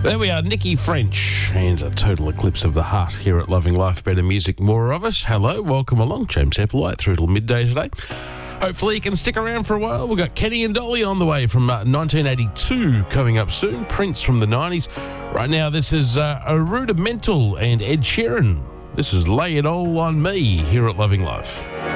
There we are, Nikki French, and a total eclipse of the heart here at Loving Life, Better Music, more of it. Hello, welcome along, James Applewhite, through till midday today. Hopefully you can stick around for a while. We've got Kenny and Dolly on the way from 1982 coming up soon, Prince from the 90s. Right now, this is a Rudimental and Ed Sheeran. This is Lay It All On Me here at Loving Life.